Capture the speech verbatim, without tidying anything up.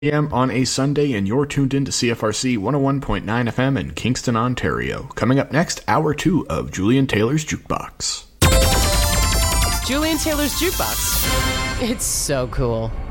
a.m. on a Sunday, and you're tuned in to C F R C one oh one point nine F M in Kingston, Ontario. Coming up next, hour two of Julian Taylor's Jukebox. Julian Taylor's Jukebox. It's so cool.